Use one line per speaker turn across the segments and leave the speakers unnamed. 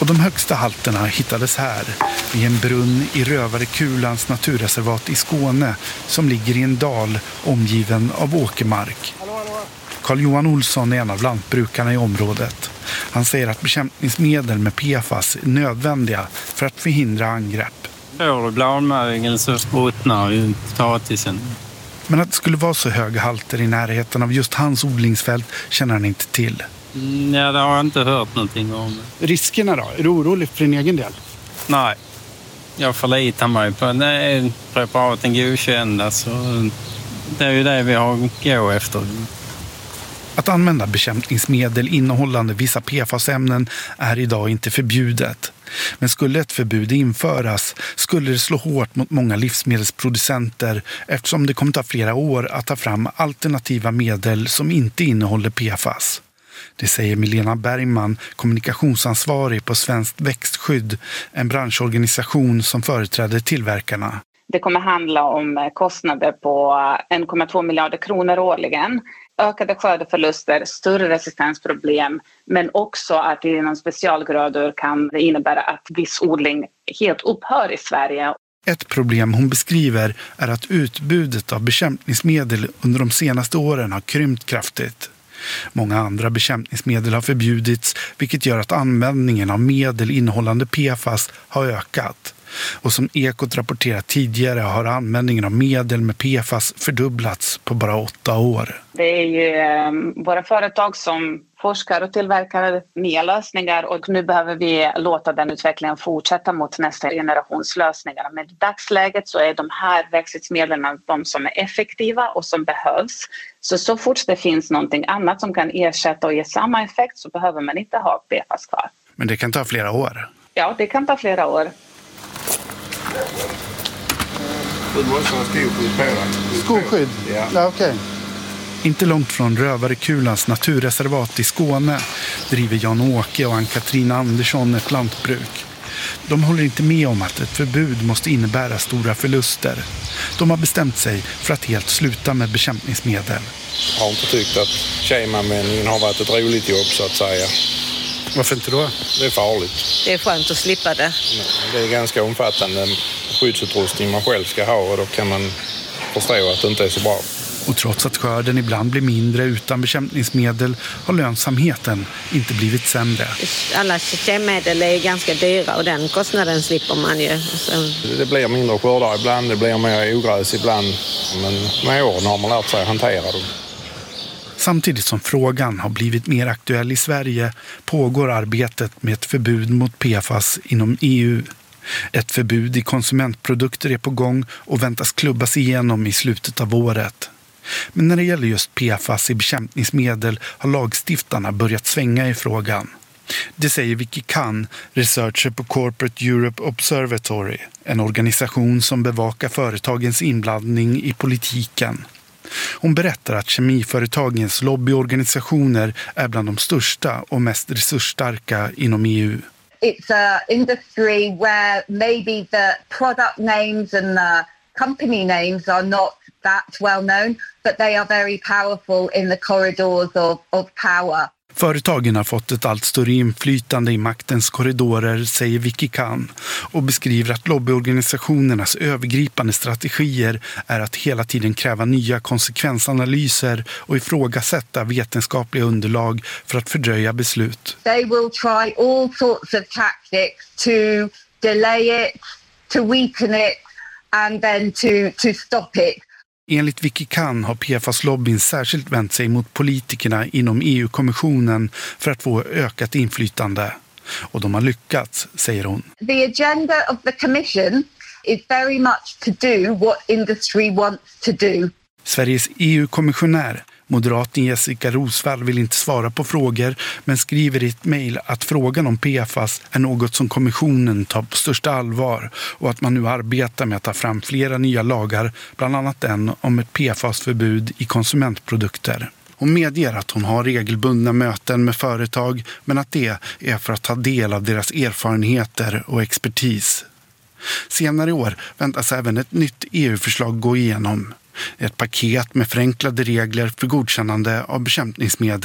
Och de högsta halterna hittades här, vid en brunn i Rövarekulans naturreservat i Skåne som ligger i en dal omgiven av åkermark. Carl-Johan Olsson är en av lantbrukarna i området. Han säger att bekämpningsmedel med PFAS är nödvändiga för att förhindra angrepp.
Får du bladmärgen så ruttnar ju potatisen.
Men att det skulle vara så höga halter i närheten av just hans odlingsfält känner han inte till.
Ja, det har jag inte hört någonting om.
Riskerna då? Är du orolig för din egen del?
Nej, jag förlitar mig på att preparaten godkända, så det är ju det vi har att gå efter.
Att använda bekämpningsmedel innehållande vissa PFAS-ämnen är idag inte förbjudet. Men skulle ett förbud införas skulle det slå hårt mot många livsmedelsproducenter eftersom det kommer ta flera år att ta fram alternativa medel som inte innehåller PFAS. Det säger Milena Bergman, kommunikationsansvarig på Svenskt växtskydd, en branschorganisation som företräder tillverkarna.
Det kommer handla om kostnader på 1,2 miljarder kronor årligen. Ökade skördeförluster, större resistensproblem, men också att inom specialgrödor kan det innebära att viss odling helt upphör i Sverige.
Ett problem hon beskriver är att utbudet av bekämpningsmedel under de senaste åren har krympt kraftigt. Många andra bekämpningsmedel har förbjudits, vilket gör att användningen av medel innehållande PFAS har ökat. Och som Ekot rapporterat tidigare har användningen av medel med PFAS fördubblats på bara 8 år.
Det är ju våra företag som forskar och tillverkar nya lösningar, och nu behöver vi låta den utvecklingen fortsätta mot nästa generations lösningar. Men i dagsläget så är de här växtskyddsmedlen de som är effektiva och som behövs. Så fort det finns någonting annat som kan ersätta och ge samma effekt så behöver man inte ha PFAS kvar.
Men det kan ta flera år?
Ja, det kan ta flera år.
Du måste ha skoskydd på dig.
Skoskydd?
Ja,
okej. Inte långt från Rövarekulans naturreservat i Skåne driver Jan-Åke och Ann-Katrin Andersson ett lantbruk. De håller inte med om att ett förbud måste innebära stora förluster. De har bestämt sig för att helt sluta med bekämpningsmedel.
Jag har inte tyckt att kemanvändningen har varit ett roligt jobb, så att säga.
Varför inte då?
Det är farligt.
Det är skönt att slippa det.
Det är ganska omfattande skyddsutrustning man själv ska ha, och då kan man förstå att det inte är så bra.
Och trots att skörden ibland blir mindre utan bekämpningsmedel har lönsamheten inte blivit sämre.
Alla kemedel är ganska dyra och den kostnaden slipper man ju. Så.
Det blir mindre skördar ibland, det blir mer ogräs ibland, men med åren har man lärt sig att hantera dem.
Samtidigt som frågan har blivit mer aktuell i Sverige pågår arbetet med ett förbud mot PFAS inom EU. Ett förbud i konsumentprodukter är på gång och väntas klubbas igenom i slutet av året. Men när det gäller just PFAS i bekämpningsmedel har lagstiftarna börjat svänga i frågan. Det säger Vicky Kahn, researcher på Corporate Europe Observatory, en organisation som bevakar företagens inblandning i politiken. Hon berättar att kemiföretagens lobbyorganisationer är bland de största och mest resursstarka inom EU.
It's an industry where maybe the product names and the company names are not that well known, but they are very powerful in the corridors of power.
Företagen har fått ett allt större inflytande i maktens korridorer, säger Vicky Kahn, och beskriver att lobbyorganisationernas övergripande strategier är att hela tiden kräva nya konsekvensanalyser och ifrågasätta vetenskapliga underlag för att fördröja beslut.
They will try all sorts of tactics to delay it, to weaken it and then to stop it.
Enligt Vicky Kahn har PFAS-lobbyn särskilt vänt sig mot politikerna inom EU-kommissionen för att få ökat inflytande. Och de har lyckats, säger hon.
The agenda of the commission is very much to do what industry wants to do.
Sveriges EU-kommissionär, moderaten Jessica Rosvall, vill inte svara på frågor men skriver i ett mejl att frågan om PFAS är något som kommissionen tar på största allvar och att man nu arbetar med att ta fram flera nya lagar, bland annat den om ett PFAS-förbud i konsumentprodukter. Hon medger att hon har regelbundna möten med företag men att det är för att ta del av deras erfarenheter och expertis. Senare i år väntas även ett nytt EU-förslag gå igenom. Ett paket med förenklade regler för godkännande av bekämpningsmedel.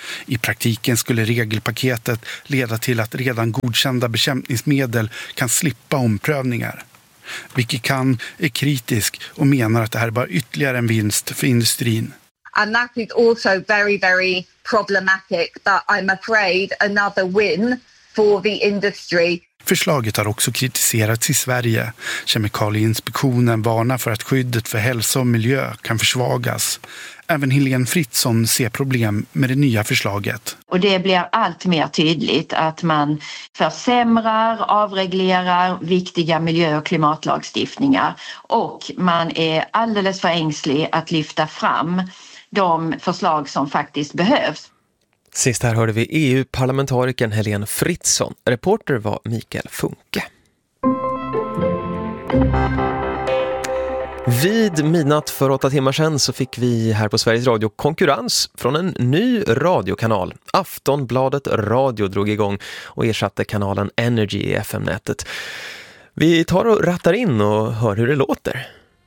I praktiken skulle regelpaketet leda till att redan godkända bekämpningsmedel kan slippa omprövningar. Wikican är kritisk och menar att det här är bara ytterligare en vinst för industrin.
And that is also very, very problematic, but I'm afraid another win for the industry.
Förslaget har också kritiserats i Sverige. Kemikalieinspektionen varnar för att skyddet för hälsa och miljö kan försvagas. Även Helene Fritzon ser problem med det nya förslaget.
Och det blir allt mer tydligt att man försämrar, avreglerar viktiga miljö- och klimatlagstiftningar. Och man är alldeles för ängslig att lyfta fram de förslag som faktiskt behövs.
Sist här hörde vi EU-parlamentarikern Helene Fritzon. Reporter var Mikael Funke. Vid midnatt för 8 timmar sedan så fick vi här på Sveriges Radio konkurrens från en ny radiokanal. Aftonbladet Radio drog igång och ersatte kanalen Energy i FM-nätet. Vi tar och rattar in och hör hur det låter.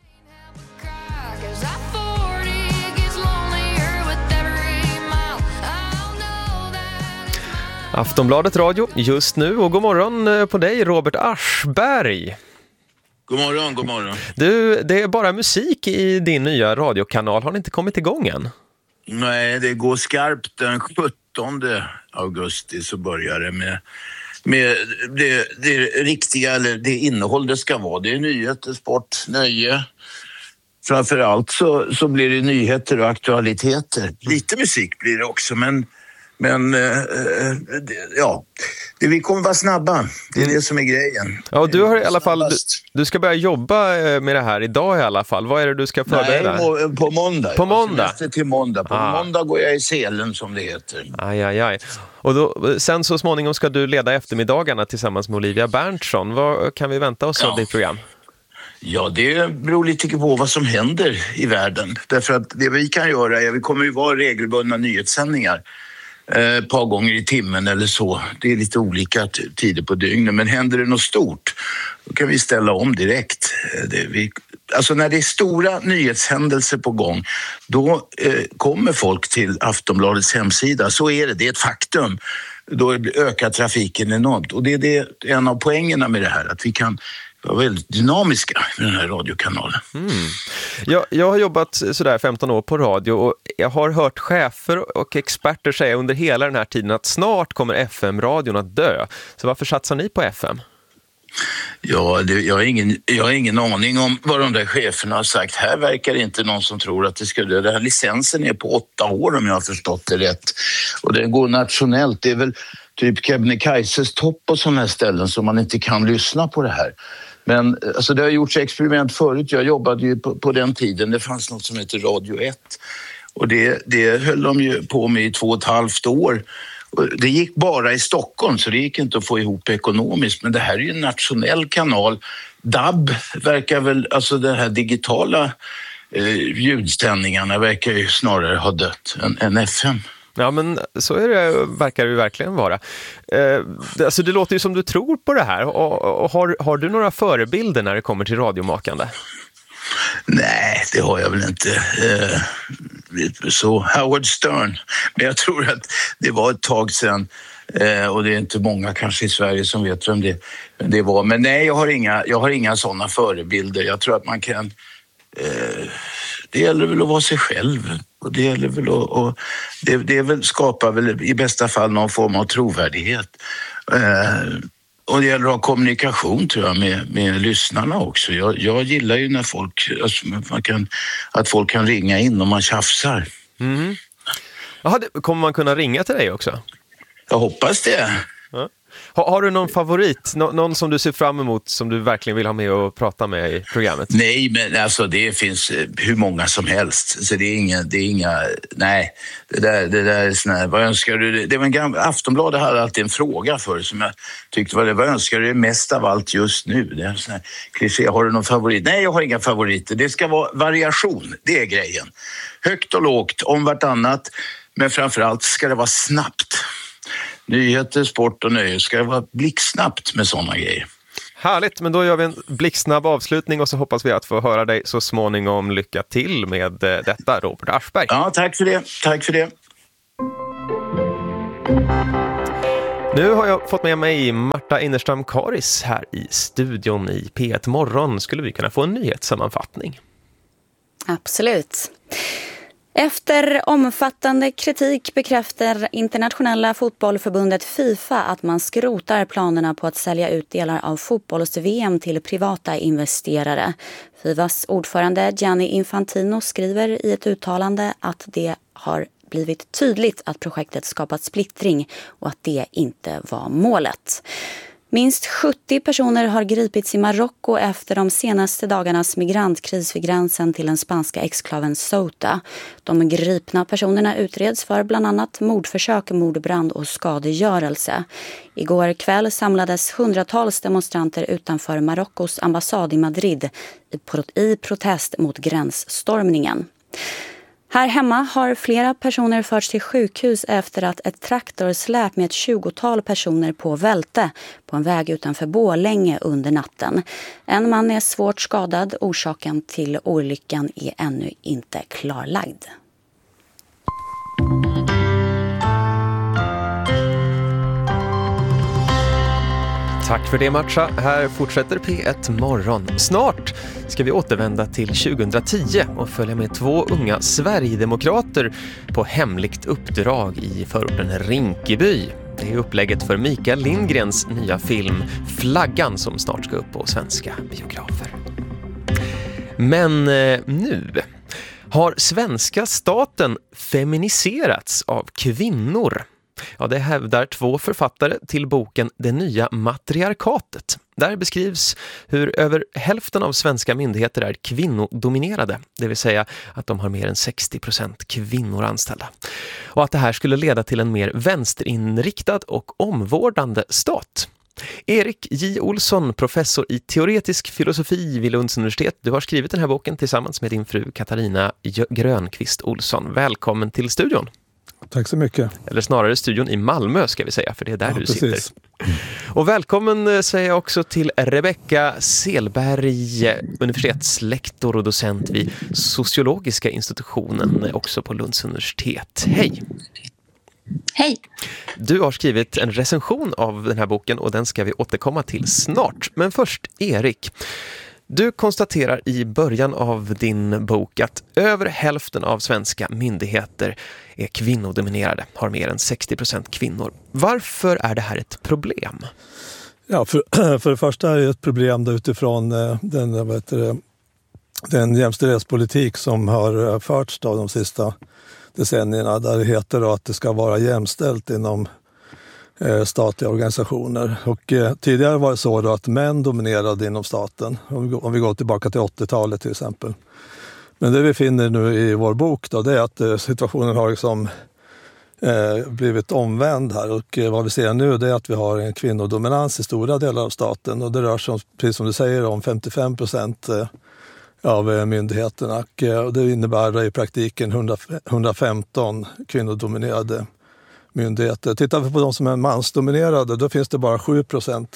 Aftonbladet Radio just nu, och god morgon på dig Robert Aschberg.
God morgon, god morgon.
Du, det är bara musik i din nya radiokanal. Har ni inte kommit igång än?
Nej, det går skarpt den 17 augusti så börjar det med det riktiga, eller det innehåll det ska vara. Det är nyheter, sport, nöje. Framförallt så blir det nyheter och aktualiteter. Lite musik blir det också, men vi kommer vara snabba. Det är det som är grejen.
Ja, du har i alla fall, du ska börja jobba med det här idag i alla fall. Vad är det du ska förbereda?
Nej, på måndag.
På måndag?
Till måndag. På måndag går jag i Sälen som det heter.
Aj. Och då, sen så småningom ska du leda eftermiddagarna tillsammans med Olivia Berntsson. Vad kan vi vänta oss av ditt program?
Ja, det beror lite på vad som händer i världen. Därför att det vi kan göra är, vi kommer ju vara regelbundna nyhetssändningar. Ett par gånger i timmen eller så. Det är lite olika tider på dygnet. Men händer det något stort, då kan vi ställa om direkt. Alltså när det är stora nyhetshändelser på gång, då kommer folk till Aftonbladets hemsida. Så är det, det är ett faktum. Då ökar trafiken enormt. Och det är en av poängerna med det här, att vi kan vara väldigt dynamiska med den här radiokanalen.
Jag har jobbat sådär 15 år på radio, och jag har hört chefer och experter säga under hela den här tiden att snart kommer FM-radion att dö. Så varför satsar ni på FM?
Ja, jag har ingen aning om vad de där cheferna har sagt. Här verkar det inte någon som tror att det ska dö. Den här licensen är på 8 år om jag har förstått det rätt. Och den går nationellt. Det är väl typ Kebnekaises topp och sådana här ställen som man inte kan lyssna på det här. Men alltså, det har gjorts experiment förut. Jag jobbade ju på den tiden. Det fanns något som heter Radio 1. Och det höll de ju på med i 2,5 år. Det gick bara i Stockholm, så det gick inte att få ihop ekonomiskt. Men det här är ju en nationell kanal. DAB verkar väl, alltså det här digitala ljudständningarna verkar ju snarare ha dött än FM.
Ja, men så är det, verkar det ju verkligen vara. Alltså det låter ju som du tror på det här. Och har du några förebilder när det kommer till radiomakande?
Nej, det har jag väl inte. Så Howard Stern. Men jag tror att det var ett tag sedan. Och det är inte många kanske i Sverige som vet vem det var. Men nej, jag har inga sådana förebilder. Jag tror att man kan... det gäller väl att vara sig själv. Och det gäller väl att skapar väl i bästa fall någon form av trovärdighet. Och det gäller att ha kommunikation, tror jag, med lyssnarna också. Jag gillar ju när att folk kan ringa in om man tjafsar.
Mm. Jaha, kommer man kunna ringa till dig också?
Jag hoppas det.
Ja. Har du någon favorit? Någon som du ser fram emot, som du verkligen vill ha med och prata med i programmet?
Nej, men alltså det finns hur många som helst. Så det är inga nej, det där är sån här, vad önskar du? Det var en gammal Aftonbladet hade alltid en fråga för som jag tyckte var det, vad önskar du mest av allt just nu? Det är en sån här kliché, har du någon favorit? Nej, jag har inga favoriter. Det ska vara variation, det är grejen. Högt och lågt, om vartannat, men framförallt ska det vara snabbt. Nyheter, sport och nöje ska vara blixtsnabbt med sådana grejer.
Härligt, men då gör vi en blixtsnabb avslutning och så hoppas vi att få höra dig så småningom. Lycka till med detta, Robert Aschberg.
Ja, tack för det.
Nu har jag fått med mig Marta Innerstam Karis här i studion i P1 Morgon. Skulle vi kunna få en nyhetssammanfattning?
Absolut. Efter omfattande kritik bekräftar internationella fotbollförbundet FIFA att man skrotar planerna på att sälja ut delar av fotbolls-VM till privata investerare. FIFAs ordförande Gianni Infantino skriver i ett uttalande att det har blivit tydligt att projektet skapat splittring och att det inte var målet. Minst 70 personer har gripits i Marocko efter de senaste dagarnas migrantkris vid gränsen till den spanska exklaven Ceuta. De gripna personerna utreds för bland annat mordförsök, mordbrand och skadegörelse. Igår kväll samlades hundratals demonstranter utanför Marockos ambassad i Madrid i protest mot gränsstormningen. Här hemma har flera personer förts till sjukhus efter att ett traktorsläp med ett 20-tal personer på välte på en väg utanför Borlänge under natten. En man är svårt skadad. Orsaken till olyckan är ännu inte klarlagd.
Tack för det, Matcha. Här fortsätter P1 Morgon. Snart ska vi återvända till 2010 och följa med 2 unga Sverigedemokrater på hemligt uppdrag i förorten Rinkeby. Det är upplägget för Mikael Lindgrens nya film Flaggan som snart ska upp på svenska biografer. Men nu har svenska staten feminiserats av kvinnor. Ja, det hävdar 2 författare till boken Det nya matriarkatet. Där beskrivs hur över hälften av svenska myndigheter är kvinnodominerade, det vill säga att de har mer än 60% kvinnor anställda. Och att det här skulle leda till en mer vänsterinriktad och omvårdande stat. Erik J. Olsson, professor i teoretisk filosofi vid Lunds universitet. Du har skrivit den här boken tillsammans med din fru Katarina Grönqvist Olsson. Välkommen till studion.
Tack så mycket.
Eller snarare studion i Malmö ska vi säga, för det är där du sitter. Och välkommen säger jag också till Rebecka Selberg, universitetslektor och docent vid sociologiska institutionen också på Lunds universitet. Hej!
Hej!
Du har skrivit en recension av den här boken och den ska vi återkomma till snart. Men först, Erik. Du konstaterar i början av din bok att över hälften av svenska myndigheter är kvinnodominerade, har mer än 60% kvinnor. Varför är det här ett problem?
Ja, för det första är det ett problem utifrån den jämställdhetspolitik som har förts av de sista decennierna, där det heter att det ska vara jämställt inom statliga organisationer. Och tidigare var det så då att män dominerade inom staten, om vi går tillbaka till 80-talet till exempel. Men det vi finner nu i vår bok då, det är att situationen har liksom blivit omvänd här, och vad vi ser nu det är att vi har en kvinnodominans i stora delar av staten, och det rör sig om, precis som du säger, om 55% av myndigheterna, och det innebär i praktiken 115 kvinnodominerade myndigheter. Tittar vi på de som är mansdominerade, då finns det bara 7%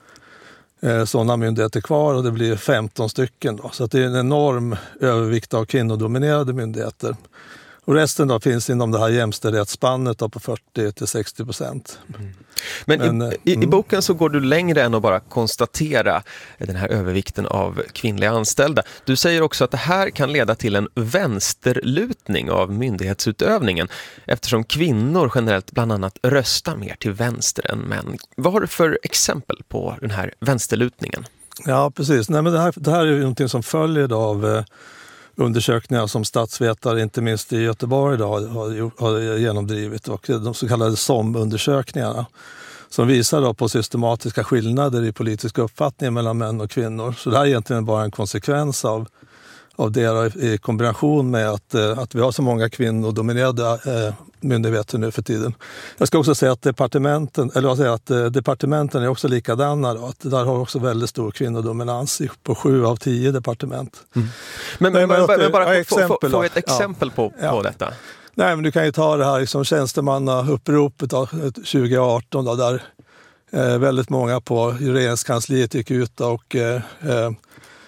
sådana myndigheter kvar, och det blir 15 stycken då. Så att det är en enorm övervikt av kvinnodominerade myndigheter. Och resten då finns inom det här jämställdhetsspannet på 40-60%.
Men i boken så går du längre än att bara konstatera den här övervikten av kvinnliga anställda. Du säger också att det här kan leda till en vänsterlutning av myndighetsutövningen, eftersom kvinnor generellt bland annat röstar mer till vänster än män. Vad har du för exempel på den här vänsterlutningen? Ja, precis. Nej, men det här är ju någonting som följer av undersökningar som statsvetare, inte minst i Göteborg idag, har genomdrivit, och de så kallade SOM-undersökningarna som visar då på systematiska skillnader i politiska uppfattningar mellan män och kvinnor. Så det här är egentligen bara en konsekvens av det i kombination med att vi har så många kvinnodominerade myndigheter nu för tiden. Jag ska också säga att departementen är också likadana då, att där har också väldigt stor kvinnodominans på 7 av 10 departement. Mm. Men bara få ett exempel på detta.
Nej, men du kan ju ta det här liksom tjänstemannaupropet 2018 då, där väldigt många på regeringskansliet gick ut och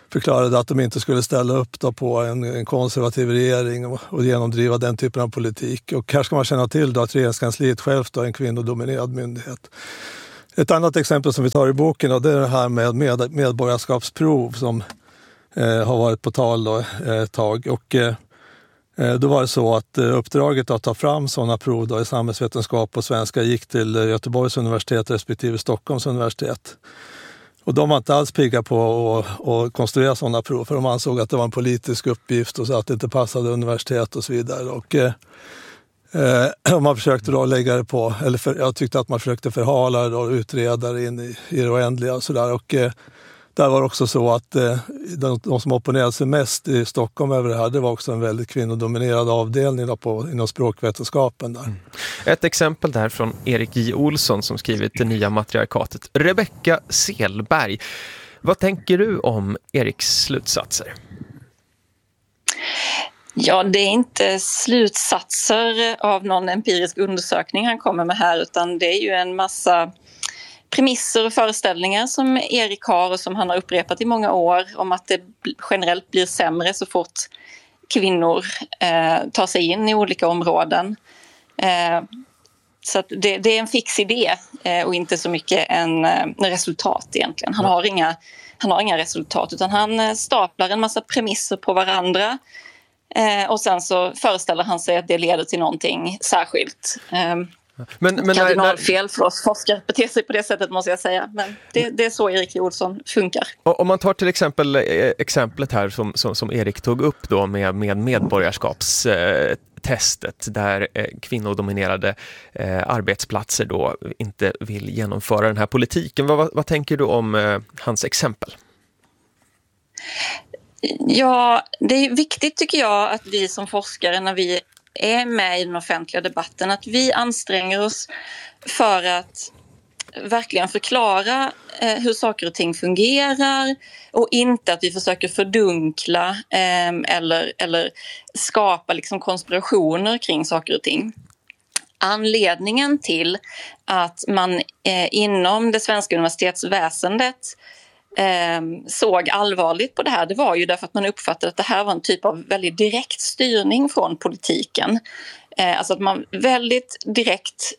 förklarade att de inte skulle ställa upp då på en konservativ regering och genomdriva den typen av politik. Och här ska man känna till då att regeringskansliet självt är en kvinnodominerad myndighet. Ett annat exempel som vi tar i boken då, det är det här med medborgarskapsprov som har varit på tal då, ett tag. Och då var det så att uppdraget att ta fram sådana prov då i samhällsvetenskap och svenska gick till Göteborgs universitet respektive Stockholms universitet. Och de var inte alls pigga på att konstruera sådana prov, för de ansåg att det var en politisk uppgift och så att det inte passade universitet och så vidare. Och man försökte då lägga det på, jag tyckte att man försökte förhala det och utreda det in i det oändliga och sådär. Och där var det också så att de som opponerade sig mest i Stockholm över det här, det var också en väldigt kvinnodominerad avdelning inom språkvetenskapen där.
Ett exempel där från Erik J. Olsson som skrivit Det nya matriarkatet. Rebecka Selberg, vad tänker du om Eriks slutsatser?
Ja, det är inte slutsatser av någon empirisk undersökning han kommer med här, utan det är ju en massa premisser och föreställningar som Erik har och som han har upprepat i många år om att det generellt blir sämre så fort kvinnor tar sig in i olika områden. Så att det är en fix idé och inte så mycket en resultat egentligen. Han har inga resultat, utan han staplar en massa premisser på varandra och sen så föreställer han sig att det leder till någonting särskilt. Men kardinalfel för oss forskare beter sig på det sättet, måste jag säga. Men det är så Erik Olsson funkar.
Om man tar till exempel exemplet här som Erik tog upp då med medborgarskapstestet där kvinnodominerade arbetsplatser då inte vill genomföra den här politiken. Vad tänker du om hans exempel?
Ja, det är viktigt tycker jag att vi som forskare, när vi är med i den offentliga debatten, att vi anstränger oss för att verkligen förklara hur saker och ting fungerar och inte att vi försöker fördunkla eller skapa liksom konspirationer kring saker och ting. Anledningen till att man inom det svenska universitetsväsendet såg allvarligt på det här, det var ju därför att man uppfattade att det här var en typ av väldigt direkt styrning från politiken. Alltså att man väldigt direkt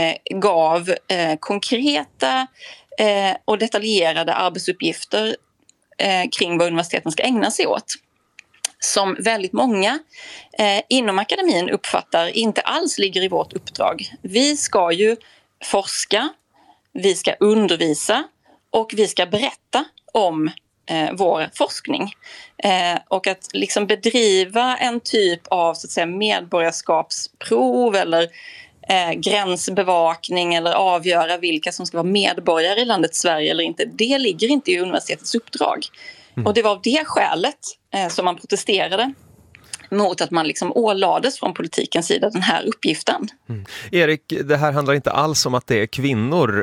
gav konkreta och detaljerade arbetsuppgifter kring vad universiteten ska ägna sig åt. Som väldigt många inom akademin uppfattar inte alls ligger i vårt uppdrag. Vi ska ju forska, vi ska undervisa och vi ska berätta om vår forskning. Och att liksom bedriva en typ av så att säga, medborgarskapsprov eller gränsbevakning eller avgöra vilka som ska vara medborgare i landet Sverige eller inte, det ligger inte i universitetets uppdrag. Och det var av det skälet som man protesterade mot att man liksom ålades från politikens sida den här uppgiften.
Erik, det här handlar inte alls om att det är kvinnor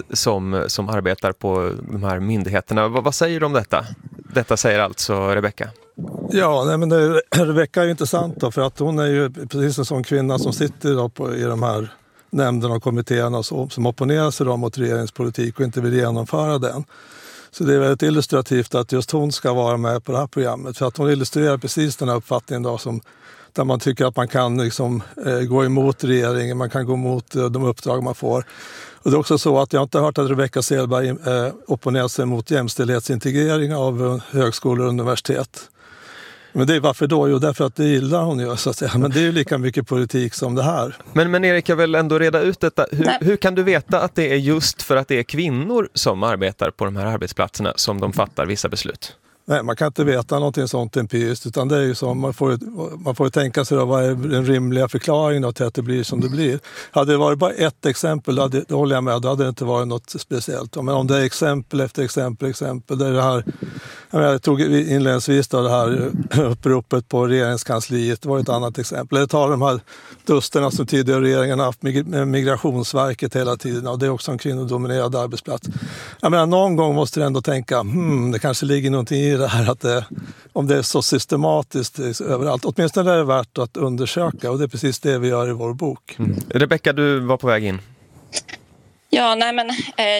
som arbetar på de här myndigheterna. Vad säger du om detta? Detta säger alltså Rebecka.
Ja, men Rebecka är ju intressant då, för att hon är ju precis en sån kvinna som sitter då i de här nämnderna och kommittéerna som opponerar sig då mot regeringspolitik och inte vill genomföra den. Så det är väldigt illustrativt att just hon ska vara med på det här programmet, för att hon illustrerar precis den här uppfattningen då, där man tycker att man kan liksom, gå emot regeringen, man kan gå emot de uppdrag man får. Och det är också så att jag inte har hört att Rebecka Selberg opponerar sig mot jämställdhetsintegrering av högskolor och universitet. Men det är varför då? Jo, därför att det gillar hon ju, så att säga. Men det är ju lika mycket politik som det här.
Men Erik, jag vill ändå reda ut detta. Hur kan du veta att det är just för att det är kvinnor som arbetar på de här arbetsplatserna som de fattar vissa beslut?
Nej, man kan inte veta någonting sånt empiriskt, utan det är ju så, man får ju tänka sig då, vad är den rimliga förklaringen då till att det blir som det blir. Hade det varit bara ett exempel, då håller jag med, då hade det inte varit något speciellt. Men om det är exempel efter exempel, det är det här, jag tog inledningsvis då det här uppropet på regeringskansliet, det var ett annat exempel. Det tar de här dusterna som tidigare regeringen haft med Migrationsverket hela tiden, och det är också en kvinnodominerad arbetsplats. Jag menar, någon gång måste du ändå tänka, det kanske ligger någonting i det här, att om det är så systematiskt överallt. Åtminstone är det värt att undersöka, och det är precis det vi gör i vår bok.
Rebecka, du var på väg in.
Ja, nej men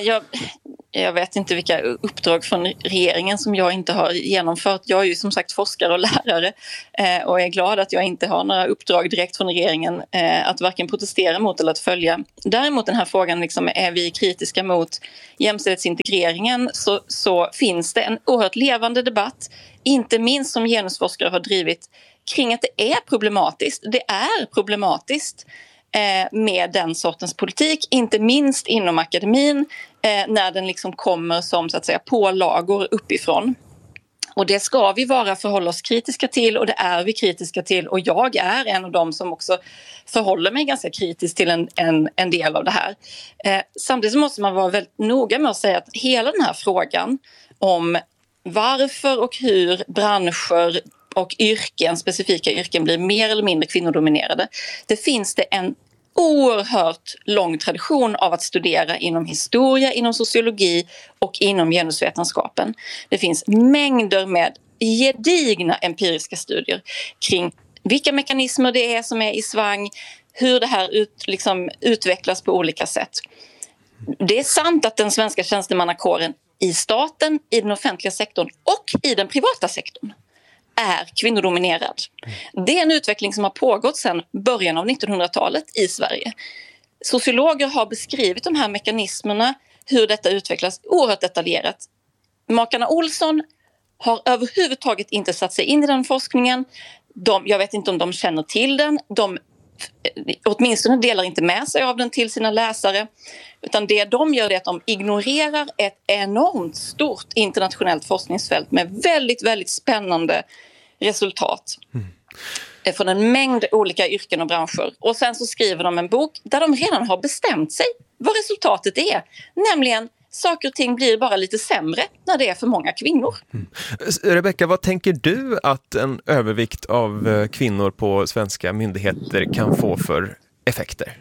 jag vet inte vilka uppdrag från regeringen som jag inte har genomfört. Jag är ju som sagt forskare och lärare och är glad att jag inte har några uppdrag direkt från regeringen att varken protestera mot eller att följa. Däremot den här frågan, liksom, är vi kritiska mot jämställdhetsintegreringen, så finns det en oerhört levande debatt, inte minst som genusforskare har drivit kring att det är problematiskt. Det är problematiskt med den sortens politik, inte minst inom akademin, när den liksom kommer som så att säga pålagor uppifrån. Och det ska vi förhålla oss kritiska till, och det är vi kritiska till, och jag är en av dem som också förhåller mig ganska kritiskt till en del av det här. Samtidigt så måste man vara väldigt noga med att säga att hela den här frågan om varför och hur branscher och specifika yrken blir mer eller mindre kvinnodominerade. Det finns det en oerhört lång tradition av att studera inom historia, inom sociologi och inom genusvetenskapen. Det finns mängder med gedigna empiriska studier kring vilka mekanismer det är som är i svang, hur det här utvecklas på olika sätt. Det är sant att den svenska tjänstemannakåren i staten, i den offentliga sektorn och i den privata sektorn är kvinnodominerad. Det är en utveckling som har pågått sedan början av 1900-talet i Sverige. Sociologer har beskrivit de här mekanismerna, hur detta utvecklas, oerhört detaljerat. Makarna Olsson har överhuvudtaget inte satt sig in i den forskningen. Jag vet inte om de känner till den. De åtminstone delar inte med sig av den till sina läsare. Utan det de gör är att de ignorerar ett enormt stort internationellt forskningsfält med väldigt, väldigt spännande resultat från en mängd olika yrken och branscher. Och sen så skriver de en bok där de redan har bestämt sig vad resultatet är. Nämligen saker och ting blir bara lite sämre när det är för många kvinnor.
Rebecka, vad tänker du att en övervikt av kvinnor på svenska myndigheter kan få för effekter?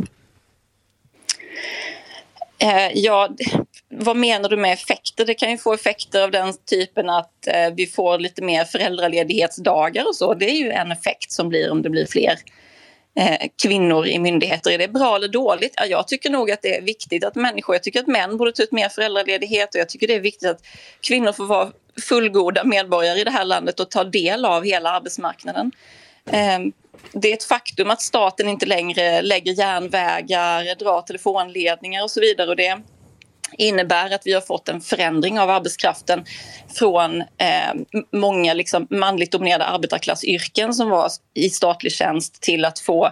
Ja, vad menar du med effekter? Det kan ju få effekter av den typen att vi får lite mer föräldraledighetsdagar och så. Det är ju en effekt som blir om det blir fler kvinnor i myndigheter. Är det bra eller dåligt? Ja, jag tycker nog att det är viktigt att jag tycker att män borde ta ut mer föräldraledighet, och jag tycker det är viktigt att kvinnor får vara fullgoda medborgare i det här landet och ta del av hela arbetsmarknaden. Det är ett faktum att staten inte längre lägger järnvägar, drar telefonledningar och så vidare, och det innebär att vi har fått en förändring av arbetskraften från många manligt dominerade arbetarklassyrken som var i statlig tjänst till att få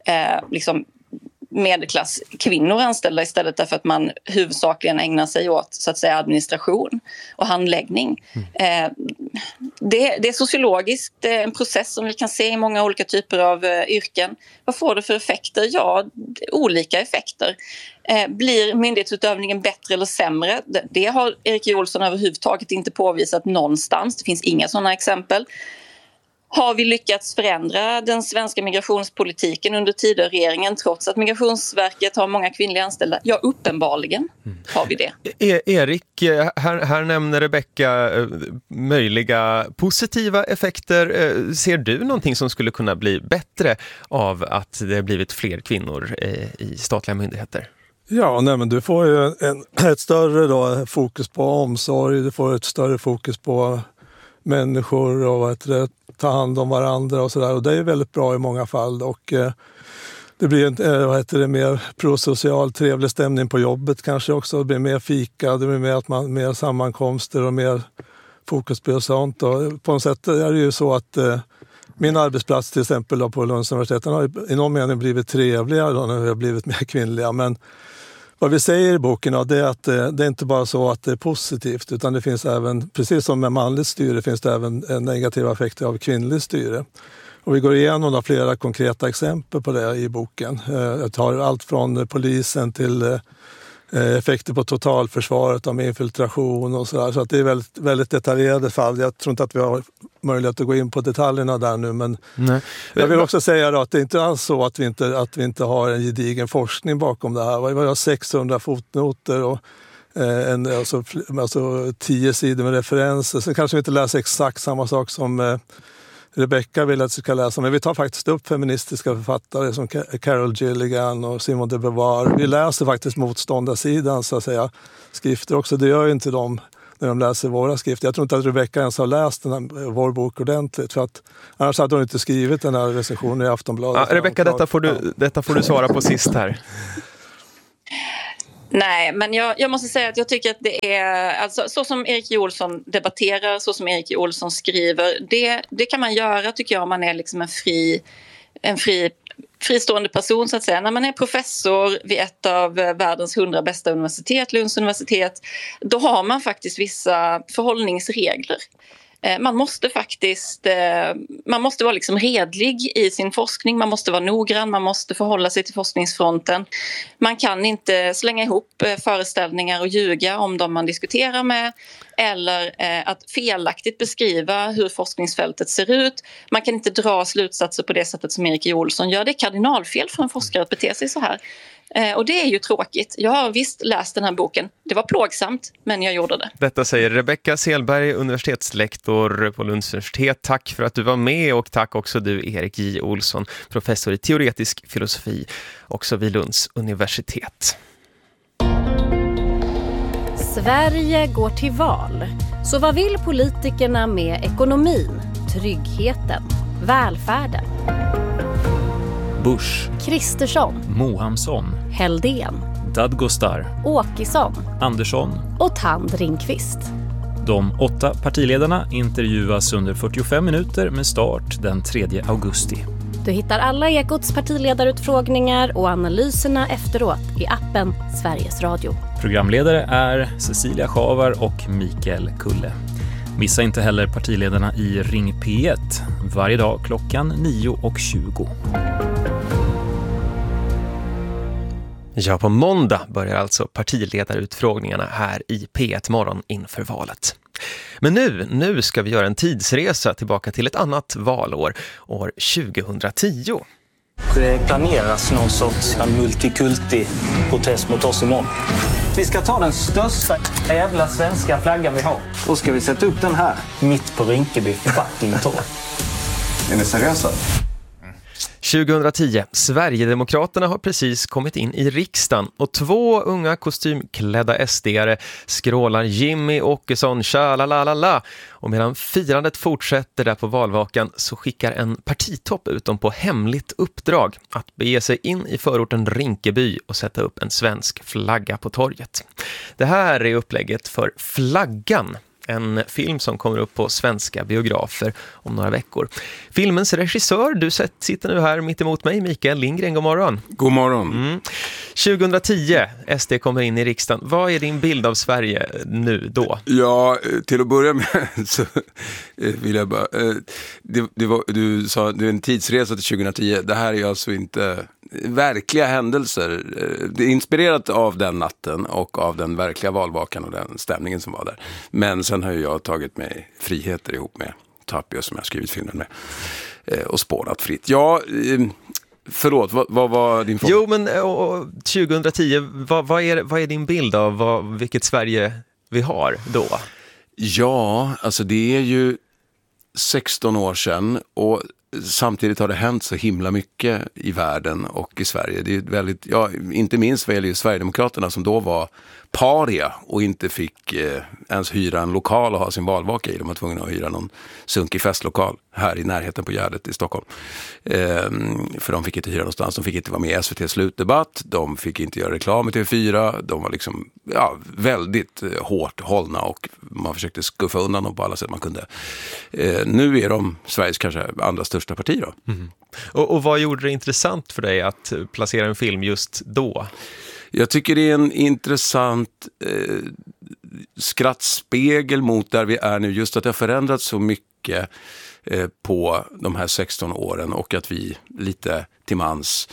medelklass kvinnor anställda istället, därför att man huvudsakligen ägnar sig åt så att säga administration och handläggning. Det är sociologiskt, det är en process som vi kan se i många olika typer av yrken. Vad får det för effekter? Ja, olika effekter. Blir myndighetsutövningen bättre eller sämre? Det har Erik Olsson överhuvudtaget inte påvisat någonstans. Det finns inga sådana exempel. Har vi lyckats förändra den svenska migrationspolitiken under Tidöregeringen trots att Migrationsverket har många kvinnliga anställda? Ja, uppenbarligen har vi det.
Erik, här nämner Rebecka möjliga positiva effekter. Ser du någonting som skulle kunna bli bättre av att det blivit fler kvinnor i statliga myndigheter?
Ja, men du får ju ett större fokus på omsorg, du får ett större fokus på människor och ta hand om varandra och sådär. Och det är väldigt bra i många fall. Och det blir en mer prosocial, trevlig stämning på jobbet kanske också. Det blir mer fika, det blir mer sammankomster och mer fokus på sånt. Och på något sätt är det ju så att min arbetsplats till exempel på Lunds universitet har i någon mening blivit trevligare när vi har blivit mer kvinnliga. Men vad vi säger i boken det är att det är inte bara så att det är positivt, utan det finns även, precis som med manligt styre, finns det även negativa effekter av kvinnligt styre. Och vi går igenom flera konkreta exempel på det i boken. Jag tar allt från polisen till effekter på totalförsvaret om infiltration och sådär. Så att det är väldigt, väldigt detaljerade fall. Jag tror inte att vi har möjlighet att gå in på detaljerna där nu, men jag vill också säga att det inte alls så att vi inte har en gedigen forskning bakom det här. Vi har 600 fotnoter och 10 sidor med referenser. Så kanske vi inte läser exakt samma sak som Rebecca vill att vi ska läsa, men vi tar faktiskt upp feministiska författare som Carol Gilligan och Simone de Beauvoir. Vi läser faktiskt motståndarsidan så att säga, skrifter också. Det gör ju inte de när de läser våra skrifter. Jag tror inte att Rebecca ens har läst vår bok ordentligt, för att annars hade hon inte skrivit den här recensionen i Aftonbladet.
Ja, Rebecca, detta får du svara på sist här.
Nej, men jag måste säga att jag tycker att det är, alltså, så som Erik J. Olsson debatterar, så som Erik J. Olsson skriver, det kan man göra, tycker jag, om man är liksom en fristående person så att säga. När man är professor vid ett av världens 100 bästa universitet, Lunds universitet, då har man faktiskt vissa förhållningsregler. Man måste vara liksom redlig i sin forskning, man måste vara noggrann, man måste förhålla sig till forskningsfronten. Man kan inte slänga ihop föreställningar och ljuga om dem man diskuterar med, eller att felaktigt beskriva hur forskningsfältet ser ut. Man kan inte dra slutsatser på det sättet som Erik J. Olsson gör. Det är kardinalfel för en forskare att bete sig så här. Och det är ju tråkigt. Jag har visst läst den här boken. Det var plågsamt, men jag gjorde det.
Detta säger Rebecca Selberg, universitetslektor på Lunds universitet. Tack för att du var med, och tack också du, Erik J. Olsson, professor i teoretisk filosofi, också vid Lunds universitet.
Sverige går till val. Så vad vill politikerna med ekonomin, tryggheten, välfärden?
Bush,
Kristersson,
Mohamsson,
Heldén,
Dadgostar,
Åkesson,
Andersson
och Tand Ringqvist.
De 8 partiledarna intervjuas under 45 minuter med start den 3 augusti.
Du hittar alla Ekots partiledarutfrågningar och analyserna efteråt i appen Sveriges Radio.
Programledare är Cecilia Schavar och Mikael Kulle. Missa inte heller partiledarna i Ring P1 varje dag klockan 9:20.
Ja, på måndag börjar alltså partiledarutfrågningarna här i P1 Morgon inför valet. Men nu ska vi göra en tidsresa tillbaka till ett annat valår, år 2010.
Det planeras någon sorts multikulti-protest mot oss imorgon. Vi ska ta den största jävla svenska flaggan vi har. Då ska vi sätta upp den här mitt på Rinkeby fucking torg.
Är ni seriösa?
2010. Sverigedemokraterna har precis kommit in i riksdagen och 2 unga kostymklädda SD-are skrålar Jimmy Åkesson tja-la-la-la-la. Och medan firandet fortsätter där på valvakan så skickar en partitopp ut dem på hemligt uppdrag att bege sig in i förorten Rinkeby och sätta upp en svensk flagga på torget. Det här är upplägget för Flaggan. En film som kommer upp på svenska biografer om några veckor. Filmens regissör, du sitter nu här mitt emot mig, Mikael Lindgren. God morgon.
God morgon.
2010, SD kommer in i riksdagen. Vad är din bild av Sverige nu då?
Ja, till att börja med så vill jag bara... Du sa det är en tidsresa till 2010. Det här är alltså inte verkliga händelser. Det är inspirerat av den natten och av den verkliga valvakan och den stämningen som var där. Men sen har jag tagit mig friheter ihop med Tapio som jag skrivit filmen med och spårat fritt. Ja, förlåt, vad var din fråga?
Jo, men 2010, vad är din bild av vilket Sverige vi har då?
Ja, alltså det är ju 16 år sedan och samtidigt har det hänt så himla mycket i världen och i Sverige. Det är väldigt, inte minst vad gäller ju Sverigedemokraterna som då var paria och inte fick ens hyra en lokal och ha sin valvaka i. De var tvungna att hyra någon sunkig festlokal här i närheten på Gärdet i Stockholm. För de fick inte hyra någonstans. De fick inte vara med i SVT slutdebatt. De fick inte göra reklam i TV4. De var liksom väldigt hårt hållna och man försökte skuffa undan dem på alla sätt man kunde. Nu är de Sveriges kanske andra största parti då.
Mm. Och vad gjorde det intressant för dig att placera en film just då?
Jag tycker det är en intressant skrattspegel mot där vi är nu. Just att det har förändrats så mycket på de här 16 åren och att vi lite till mans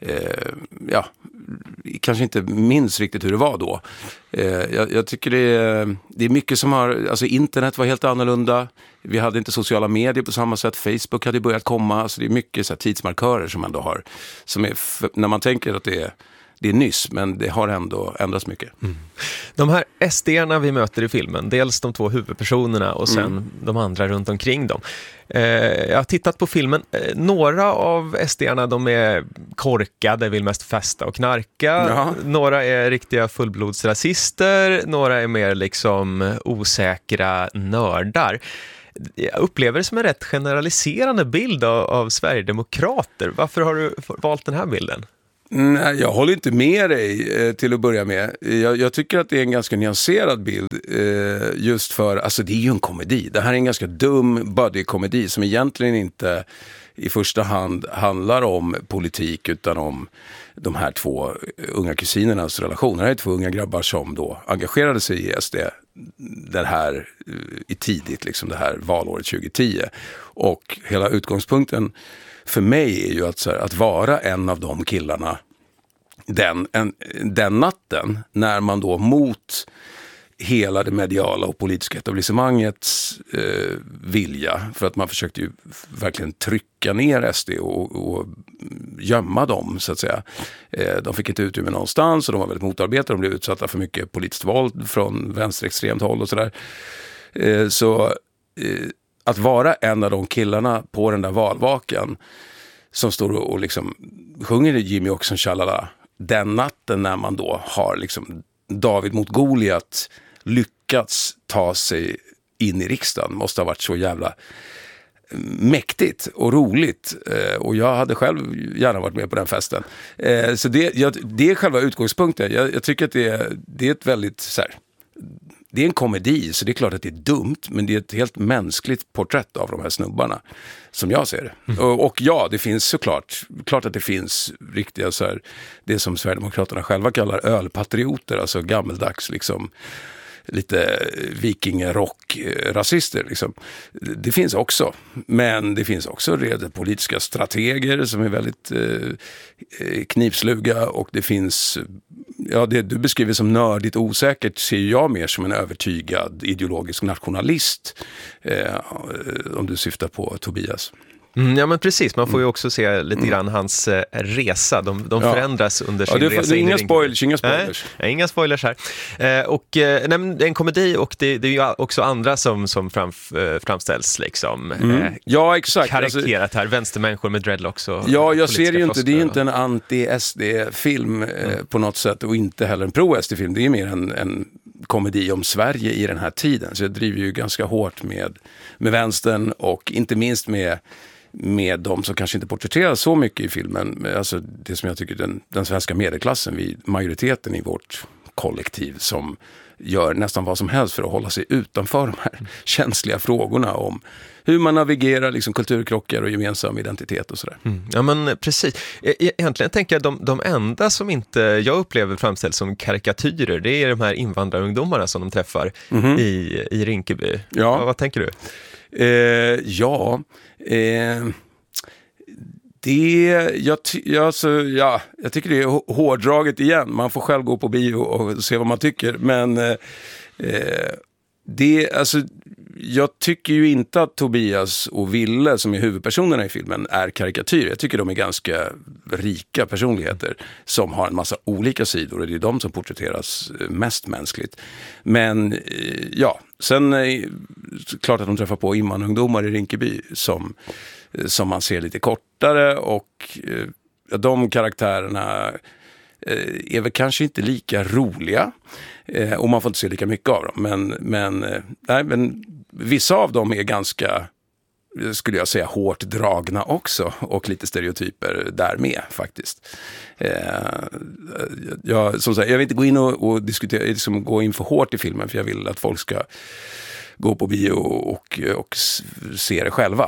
kanske inte minns riktigt hur det var då. Jag tycker det är mycket som har... Alltså internet var helt annorlunda. Vi hade inte sociala medier på samma sätt. Facebook hade börjat komma. Alltså det är mycket så här tidsmarkörer som man då har. Som är, när man tänker att det det är nyss, men det har ändå ändrats mycket.
De här SD-arna vi möter i filmen, dels de 2 huvudpersonerna och sen de andra runt omkring dem. Jag har tittat på filmen. Några av SD-arna, de är korkade, vill mest festa och knarka. Jaha. Några är riktiga fullblodsrasister. Några är mer liksom osäkra nördar. Jag upplever det som en rätt generaliserande bild av Sverigedemokrater. Varför har du valt den här bilden?
Nej, jag håller inte med dig till att börja med. Jag tycker att det är en ganska nyanserad bild just för, alltså det är ju en komedi. Det här är en ganska dum buddy-komedi som egentligen inte i första hand handlar om politik utan om de här 2 unga kusinernas relation. Det här är 2 unga grabbar som då engagerade sig i SD den här i tidigt, liksom det här valåret 2010. Och hela utgångspunkten för mig är ju att vara en av de killarna den natten när man då mot hela det mediala och politiska etablissemangets vilja, för att man försökte ju verkligen trycka ner SD och gömma dem så att säga. De fick inte utrymme någonstans och de var väldigt motarbetade, de blev utsatta för mycket politiskt våld från vänsterextremt håll och sådär. Att vara en av de killarna på den där valvakan som står och liksom sjunger Jimmy Åkesson Tjalala den natten när man då har liksom David mot Goliat lyckats ta sig in i riksdagen måste ha varit så jävla mäktigt och roligt. Och jag hade själv gärna varit med på den festen. Så det är själva utgångspunkten. Jag tycker att det är ett väldigt så här, det är en komedi, så det är klart att det är dumt, men det är ett helt mänskligt porträtt av de här snubbarna, som jag ser det. Och ja, det finns klart att det finns riktiga så här, det som Sverigedemokraterna själva kallar ölpatrioter, alltså gammeldags liksom lite vikingarock-rasister liksom. Det finns också, men det finns också redan politiska strateger som är väldigt knipsluga, och det finns, ja, det du beskriver som nördigt osäkert ser jag mer som en övertygad ideologisk nationalist, om du syftar på Tobias.
Ja, men precis, man får ju också se lite grann hans resa. De förändras under sin resa.
Det är inga spoilers.
Nej, inga spoilers här. Det är en komedi, och det är ju också andra som framställs liksom.
Ja, exakt.
Karikerat här, vänstermänniskor med dreadlocks och
jag ser det ju inte, det är ju inte en anti-SD-film på något sätt, och inte heller en pro-SD-film. Det är mer en komedi om Sverige i den här tiden. Så jag driver ju ganska hårt med vänstern, och inte minst med de som kanske inte porträtteras så mycket i filmen. Alltså det som jag tycker den svenska medelklassen, majoriteten i vårt kollektiv, som gör nästan vad som helst för att hålla sig utanför de här känsliga frågorna om hur man navigerar liksom kulturkrockar och gemensam identitet och sådär.
Ja, men precis. Egentligen tänker jag de enda som inte jag upplever framställs som karikatyrer, det är de här invandrarungdomarna som de träffar i Rinkeby. Ja. Vad tänker du? Jag tycker det är hårdraget igen. Man får själv gå på bio och se vad man tycker. Men jag tycker ju inte att Tobias och Ville, som är huvudpersonerna i filmen, är karikatyrer. Jag tycker de är ganska rika personligheter som har en massa olika sidor, och det är de som porträtteras mest mänskligt. Men sen är klart att de träffar på invandrarungdomar i Rinkeby som man ser lite kortare, och de karaktärerna är väl kanske inte lika roliga, och man får inte se lika mycket av dem, men vissa av dem är ganska, skulle jag säga, hårt dragna också, och lite stereotyper där med faktiskt. Som sagt, jag vill inte gå in och diskutera, liksom gå in för hårt i filmen, för jag vill att folk ska gå på bio och se det själva.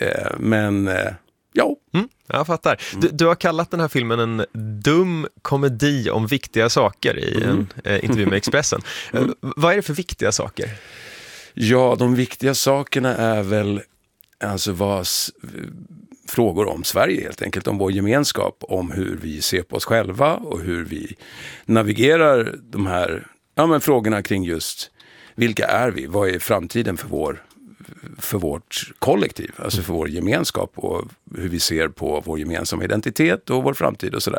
Jag fattar. Du har kallat den här filmen en dum komedi om viktiga saker i en intervju med Expressen. Vad är det för viktiga saker?
Ja, de viktiga sakerna är väl frågor om Sverige helt enkelt, om vår gemenskap, om hur vi ser på oss själva och hur vi navigerar de här frågorna kring just vilka är vi, vad är framtiden för för vårt kollektiv, alltså för vår gemenskap och hur vi ser på vår gemensamma identitet och vår framtid och sådär.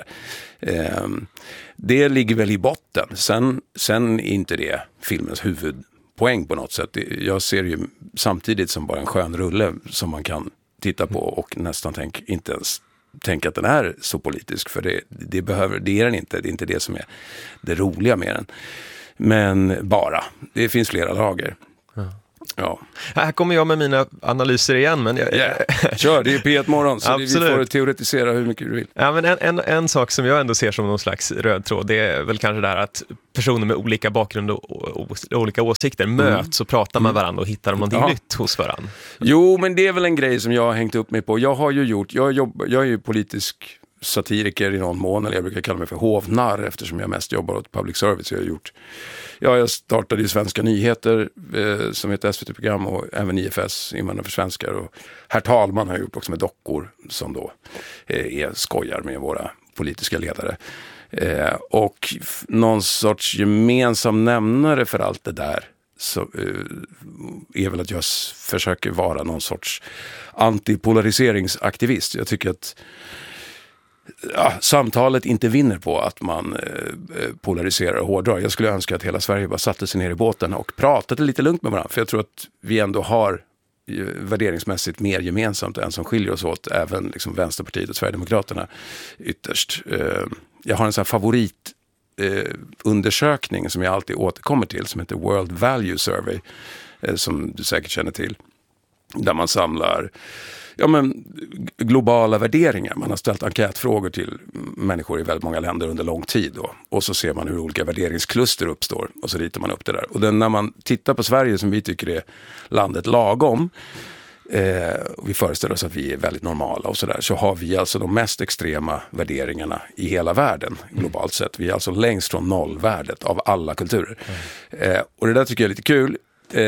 Det ligger väl i botten. Sen är inte det filmens huvudpoäng på något sätt. Jag ser det ju samtidigt som bara en skön rulle som man kan titta på och nästan inte ens tänka att den är så politisk, för det är den inte. Det är inte det som är det roliga med den. Men det finns flera lager. Ja.
Här kommer jag med mina analyser igen. Men
Kör, det är P1 morgon så vi får teoretisera hur mycket du vill.
Ja, men en sak som jag ändå ser som någon slags röd tråd, det är väl kanske det här att personer med olika bakgrund och olika åsikter möts och pratar med varandra och hittar någonting nytt hos varandra.
Jo, men det är väl en grej som jag har hängt upp mig på. Jag är ju politisk satiriker i någon mån, eller jag brukar kalla mig för hovnarr eftersom jag mest jobbar åt public service. Jag startade ju Svenska nyheter som ett SVT-program och även IFS, Invandrare för svenskar, och Herr talman har jag gjort också med dockor som då skojar med våra politiska ledare. Och någon sorts gemensam nämnare för allt det där så är väl att jag försöker vara någon sorts antipolariseringsaktivist. Jag tycker att samtalet inte vinner på att man polariserar och hårdrar. Jag skulle önska att hela Sverige bara satte sig ner i båten och pratade lite lugnt med varandra. För jag tror att vi ändå har värderingsmässigt mer gemensamt än som skiljer oss åt, även liksom Vänsterpartiet och Sverigedemokraterna ytterst. Jag har en sån här favoritundersökning som jag alltid återkommer till som heter World Value Survey, som du säkert känner till. Där man samlar globala värderingar. Man har ställt enkätfrågor till människor i väldigt många länder under lång tid då. Och så ser man hur olika värderingskluster uppstår och så ritar man upp det där. Och när man tittar på Sverige som vi tycker är landet lagom, och vi föreställer oss att vi är väldigt normala och sådär, så har vi alltså de mest extrema värderingarna i hela världen globalt sett. Vi är alltså längst från nollvärdet av alla kulturer. Och det där tycker jag är lite kul.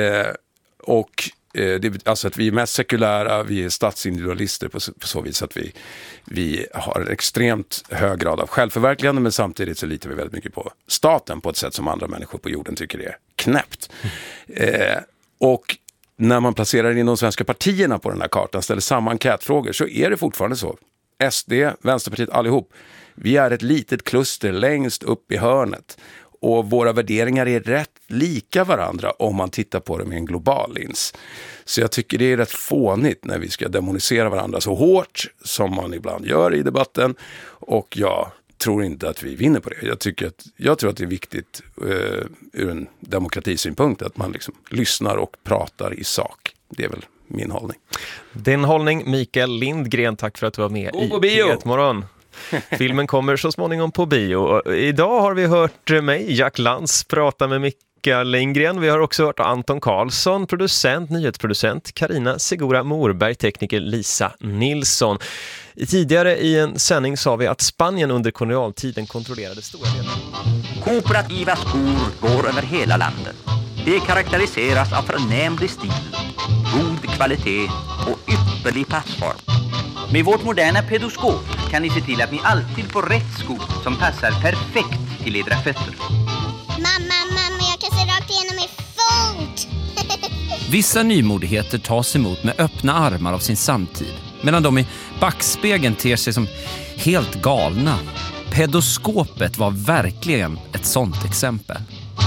Alltså att vi är mest sekulära, vi är statsindividualister på så vis att vi har en extremt hög grad av självförverkligande, men samtidigt så litar vi väldigt mycket på staten på ett sätt som andra människor på jorden tycker är knäppt. Och när man placerar in de svenska partierna på den här kartan, ställer samma enkätfrågor, så är det fortfarande så. SD, Vänsterpartiet, allihop. Vi är ett litet kluster längst upp i hörnet. Och våra värderingar är rätt lika varandra om man tittar på det med en global lins. Så jag tycker det är rätt fånigt när vi ska demonisera varandra så hårt som man ibland gör i debatten. Och jag tror inte att vi vinner på det. Jag tror att det är viktigt ur en demokratisynpunkt att man liksom lyssnar och pratar i sak. Det är väl min hållning.
Din hållning, Mikael Lindgren, tack för att du var med i P1 morgon. Filmen kommer så småningom på bio. Idag har vi hört mig, Jack Lantz, prata med Mikael Lindgren. Vi har också hört Anton Karlsson, nyhetsproducent, Carina Segura Morberg, tekniker Lisa Nilsson. Tidigare i en sändning sa vi att Spanien under kolonialtiden kontrollerade stora delar.
Kooperativa skor går över hela landet. Det karaktäriseras av förnämlig stil, god kvalitet och ypperlig passform.
Med vårt moderna pedoskop kan ni se till att ni alltid får rätt sko som passar perfekt till edra fötter.
Mamma, jag kan se rakt igenom min fot!
Vissa nymodigheter tas emot med öppna armar av sin samtid, medan de i backspegeln ter sig som helt galna. Pedoskopet var verkligen ett sånt exempel.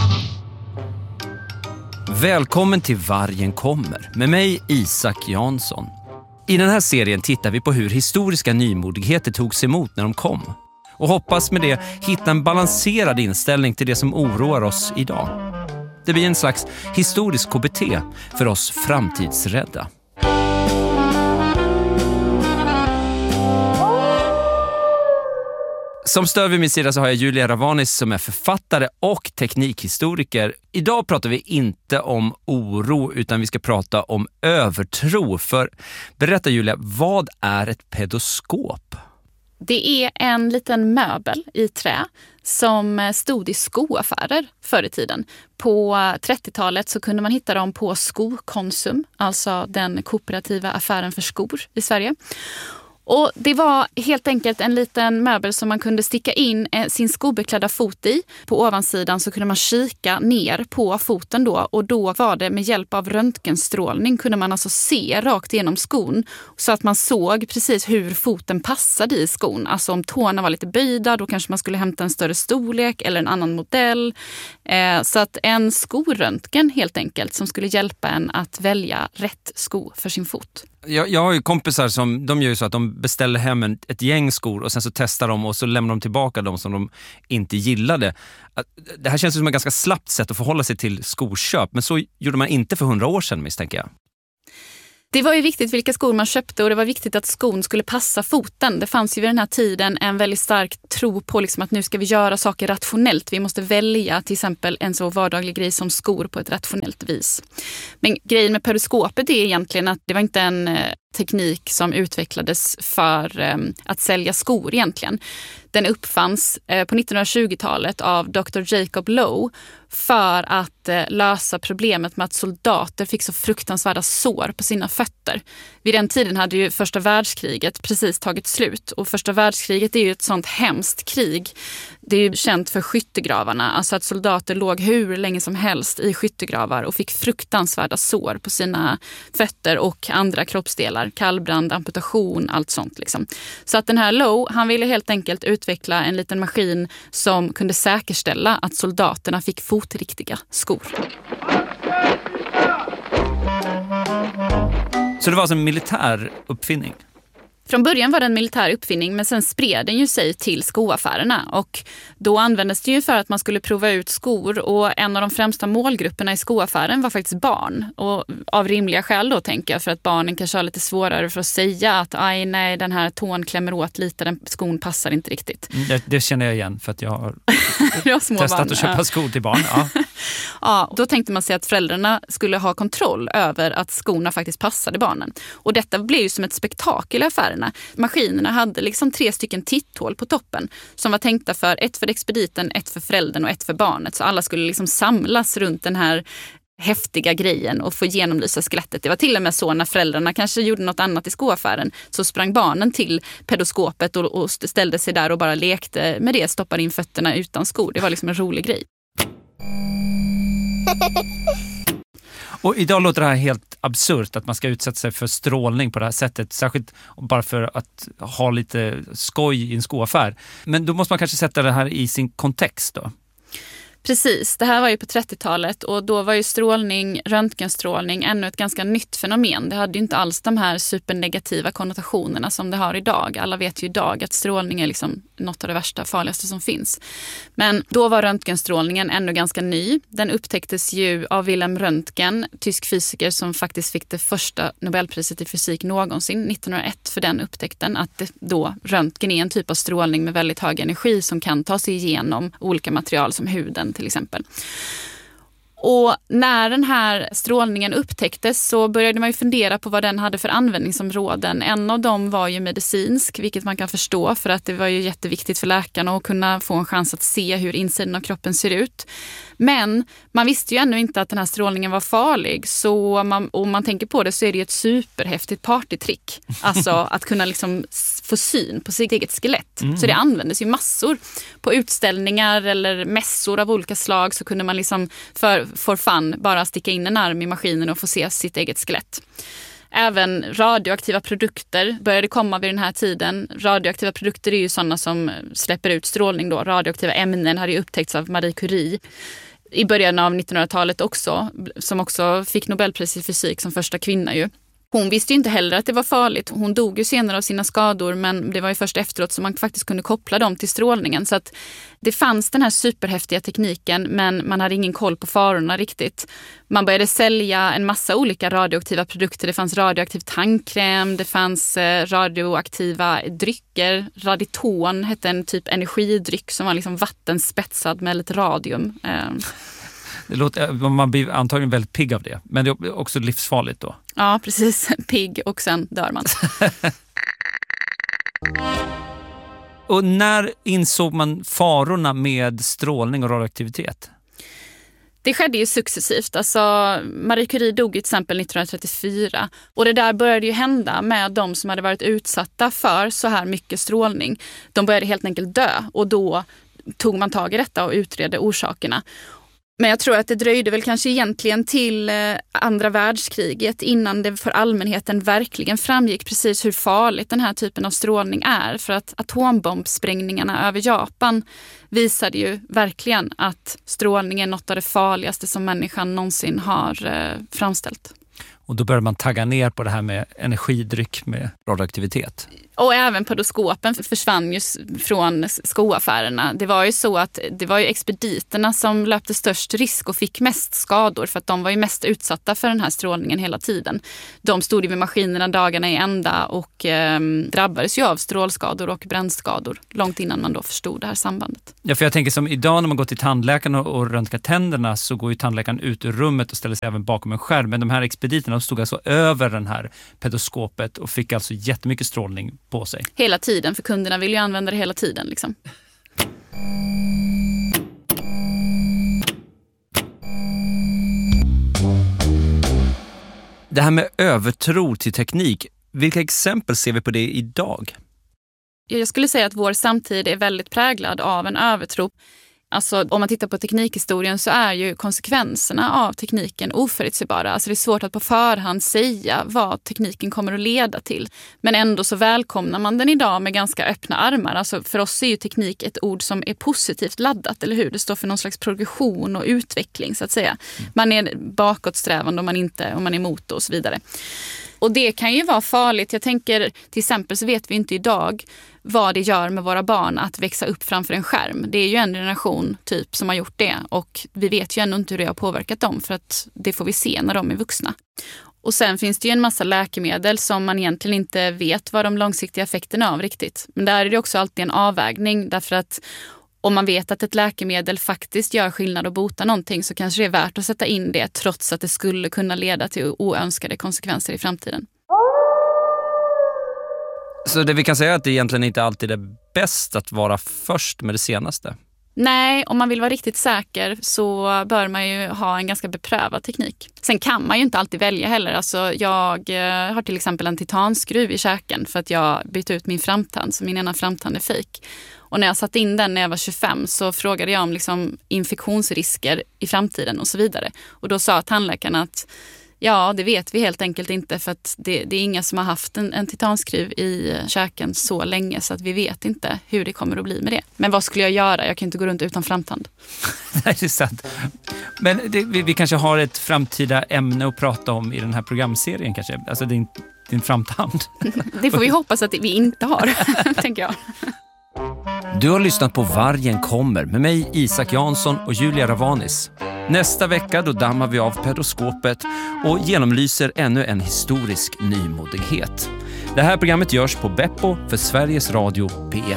Välkommen till Vargen kommer, med mig Isak Jansson. I den här serien tittar vi på hur historiska nymodigheter togs emot när de kom. Och hoppas med det hitta en balanserad inställning till det som oroar oss idag. Det blir en slags historisk KBT för oss framtidsrädda. Som stöd vid min sida så har jag Julia Ravanis som är författare och teknikhistoriker. Idag pratar vi inte om oro utan vi ska prata om övertro. För berätta Julia, vad är ett pedoskop?
Det är en liten möbel i trä som stod i skoaffärer förr i tiden. På 30-talet så kunde man hitta dem på Skokonsum, alltså den kooperativa affären för skor i Sverige. Och det var helt enkelt en liten möbel som man kunde sticka in sin skobeklädda fot i. På ovansidan så kunde man kika ner på foten då. Och då var det med hjälp av röntgenstrålning kunde man alltså se rakt igenom skon. Så att man såg precis hur foten passade i skon. Alltså om tårna var lite böjda, då kanske man skulle hämta en större storlek eller en annan modell. Så att en skoröntgen helt enkelt som skulle hjälpa en att välja rätt sko för sin fot.
Jag har ju kompisar som de gör ju så att de beställer hem ett gäng skor och sen så testar de och så lämnar de tillbaka dem som de inte gillade. Det här känns som ett ganska slappt sätt att förhålla sig till skoköp, men så gjorde man inte för 100 år sedan, misstänker jag.
Det var ju viktigt vilka skor man köpte och det var viktigt att skon skulle passa foten. Det fanns ju vid den här tiden en väldigt stark tro på liksom att nu ska vi göra saker rationellt. Vi måste välja till exempel en så vardaglig grej som skor på ett rationellt vis. Men grejen med periskopet är egentligen att det var inte en teknik som utvecklades för att sälja skor egentligen. Den uppfanns på 1920-talet av Dr. Jacob Lowe för att lösa problemet med att soldater fick så fruktansvärda sår på sina fötter. Vid den tiden hade ju första världskriget precis tagit slut och första världskriget är ju ett sånt hemskt krig. Det är ju känt för skyttegravarna, alltså att soldater låg hur länge som helst i skyttegravar och fick fruktansvärda sår på sina fötter och andra kroppsdelar, kallbrand, amputation, allt sånt liksom. Så att den här Lowe, han ville helt enkelt utveckla en liten maskin som kunde säkerställa att soldaterna fick fotriktiga skor.
Så det var alltså en militär uppfinning?
Från början var det en militär uppfinning men sen spred den ju sig till skoaffärerna och då användes det ju för att man skulle prova ut skor och en av de främsta målgrupperna i skoaffären var faktiskt barn och av rimliga skäl då tänker jag för att barnen kanske har lite svårare för att säga att aj nej den här tån klämmer åt lite, den skon passar inte riktigt.
Det känner jag igen för att jag har testat
barn,
att köpa skor till barn. Ja.
Ja, då tänkte man sig att föräldrarna skulle ha kontroll över att skorna faktiskt passade barnen. Och detta blev ju som ett spektakel i affärerna. Maskinerna hade liksom 3 stycken titthål på toppen som var tänkta för ett för expediten, ett för föräldern och ett för barnet. Så alla skulle liksom samlas runt den här häftiga grejen och få genomlysa skelettet. Det var till och med så när föräldrarna kanske gjorde något annat i skoaffären så sprang barnen till pedoskopet och ställde sig där och bara lekte med det, stoppade in fötterna utan skor. Det var liksom en rolig grej.
Och idag låter det här helt absurt att man ska utsätta sig för strålning på det här sättet. Särskilt bara för att ha lite skoj i en skoaffär. Men då måste man kanske sätta det här i sin kontext då.
Precis, det här var ju på 30-talet och då var ju strålning, röntgenstrålning ännu ett ganska nytt fenomen. Det hade ju inte alls de här supernegativa konnotationerna som det har idag. Alla vet ju idag att strålning är liksom något av det värsta, farligaste som finns. Men då var röntgenstrålningen ännu ganska ny. Den upptäcktes ju av Wilhelm Röntgen, tysk fysiker som faktiskt fick det första Nobelpriset i fysik någonsin, 1901 för den upptäckten. Att då röntgen är en typ av strålning med väldigt hög energi som kan ta sig igenom olika material som huden till exempel. Och när den här strålningen upptäcktes så började man ju fundera på vad den hade för användningsområden. En av dem var ju medicinsk, vilket man kan förstå för att det var ju jätteviktigt för läkarna att kunna få en chans att se hur insidan av kroppen ser ut. Men man visste ju ännu inte att den här strålningen var farlig. Så om man tänker på det så är det ju ett superhäftigt partytrick. Alltså att kunna liksom få syn på sitt eget skelett. Så det användes ju massor. På utställningar eller mässor av olika slag så kunde man liksom för fun bara sticka in en arm i maskinen och få se sitt eget skelett. Även radioaktiva produkter började komma vid den här tiden. Radioaktiva produkter är ju sådana som släpper ut strålning då. Radioaktiva ämnen hade ju upptäckts av Marie Curie i början av 1900-talet också, som också fick Nobelpris i fysik som första kvinna ju. Hon visste ju inte heller att det var farligt. Hon dog ju senare av sina skador men det var ju först efteråt som man faktiskt kunde koppla dem till strålningen. Så att det fanns den här superhäftiga tekniken men man hade ingen koll på farorna riktigt. Man började sälja en massa olika radioaktiva produkter. Det fanns radioaktiv tandkräm, det fanns radioaktiva drycker. Raditon hette en typ energidryck som var liksom vattenspetsad med lite radium.
Det låter, man blir antagligen väldigt pigg av det. Men det är också livsfarligt då.
Ja, precis. Pigg och sen dör man.
Och när insåg man farorna med strålning och radioaktivitet?
Det skedde ju successivt. Alltså, Marie Curie dog till exempel 1934. Och det där började ju hända med de som hade varit utsatta för så här mycket strålning. De började helt enkelt dö och då tog man tag i detta och utredde orsakerna. Men jag tror att det dröjde väl kanske egentligen till andra världskriget innan det för allmänheten verkligen framgick precis hur farligt den här typen av strålning är. För att atombombsprängningarna över Japan visade ju verkligen att strålning är något av det farligaste som människan någonsin har framställt.
Och då börjar man tagga ner på det här med energidryck med radioaktivitet.
Och även pedoskopen försvann ju från skoaffärerna. Det var ju så att det var ju expediterna som löpte störst risk och fick mest skador för att de var ju mest utsatta för den här strålningen hela tiden. De stod ju vid maskinerna dagarna i ända och drabbades ju av strålskador och brännskador långt innan man då förstod det här sambandet.
Ja, för jag tänker som idag när man går till tandläkaren och röntgar tänderna så går ju tandläkaren ut ur rummet och ställer sig även bakom en skärm. Men de här expediterna stod alltså över den här pedoskopet och fick alltså jättemycket strålning på sig.
Hela tiden, för kunderna vill ju använda det hela tiden liksom.
Det här med övertro till teknik, vilka exempel ser vi på det idag?
Jag skulle säga att vår samtid är väldigt präglad av en övertro. Alltså om man tittar på teknikhistorien så är ju konsekvenserna av tekniken oförutsägbara. Alltså det är svårt att på förhand säga vad tekniken kommer att leda till. Men ändå så välkomnar man den idag med ganska öppna armar. Alltså för oss är ju teknik ett ord som är positivt laddat, eller hur? Det står för någon slags progression och utveckling så att säga. Man är bakåtsträvande om man är emot och så vidare. Och det kan ju vara farligt. Jag tänker till exempel så vet vi inte idag vad det gör med våra barn att växa upp framför en skärm. Det är ju en generation typ som har gjort det och vi vet ju ännu inte hur det har påverkat dem för att det får vi se när de är vuxna. Och sen finns det ju en massa läkemedel som man egentligen inte vet vad de långsiktiga effekterna av riktigt. Men där är det också alltid en avvägning därför att om man vet att ett läkemedel faktiskt gör skillnad och botar någonting så kanske det är värt att sätta in det trots att det skulle kunna leda till oönskade konsekvenser i framtiden.
Så det vi kan säga är att det egentligen inte alltid är bäst att vara först med det senaste.
Nej, om man vill vara riktigt säker så bör man ju ha en ganska beprövad teknik. Sen kan man ju inte alltid välja heller. Alltså jag har till exempel en titanskruv i käken för att jag bytte ut min framtand så min ena framtand är fake. Och när jag satte in den när jag var 25 så frågade jag om liksom infektionsrisker i framtiden och så vidare. Och då sa tandläkaren att ja, det vet vi helt enkelt inte för att det är inga som har haft en titanskruv i käken så länge så att vi vet inte hur det kommer att bli med det. Men vad skulle jag göra? Jag kan inte gå runt utan framtand.
Nej, det är sant. Men vi kanske har ett framtida ämne att prata om i den här programserien kanske. Alltså din framtand.
Det får vi hoppas att vi inte har, tänker jag.
Du har lyssnat på Vargen kommer med mig Isak Jansson och Julia Ravanis. Nästa vecka då dammar vi av pedoskopet och genomlyser ännu en historisk nymodighet. Det här programmet görs på Beppo för Sveriges Radio P1.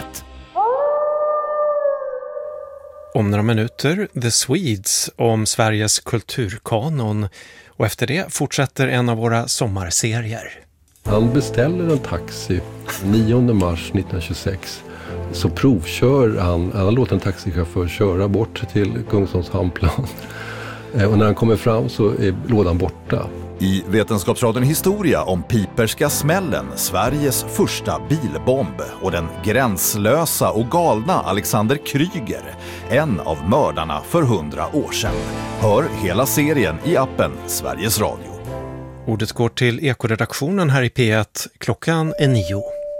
Om några minuter The Swedes om Sveriges kulturkanon och efter det fortsätter en av våra sommarserier.
Han beställer en taxi 9 mars 1926. Så provkör han låter en taxichaufför köra bort till Kungsholms hamnplan. Och när han kommer fram så är lådan borta.
I Vetenskapsradion Historia om Piperska smällen, Sveriges första bilbomb och den gränslösa och galna Alexander Kryger, en av mördarna för 100 år sedan. Hör hela serien i appen Sveriges Radio.
Ordet går till ekoredaktionen här i P1. Klockan är 9.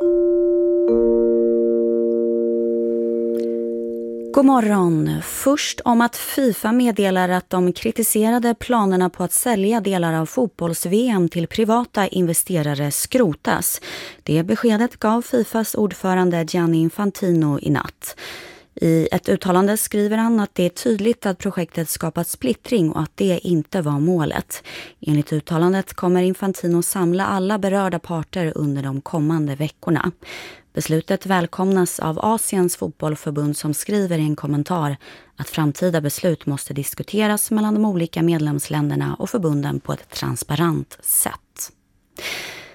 God morgon. Först om att FIFA meddelar att de kritiserade planerna på att sälja delar av fotbolls-VM till privata investerare skrotas. Det beskedet gav FIFAs ordförande Gianni Infantino i natt. I ett uttalande skriver han att det är tydligt att projektet skapat splittring och att det inte var målet. Enligt uttalandet kommer Infantino samla alla berörda parter under de kommande veckorna. Beslutet välkomnas av Asiens fotbollförbund som skriver i en kommentar att framtida beslut måste diskuteras mellan de olika medlemsländerna och förbunden på ett transparent sätt.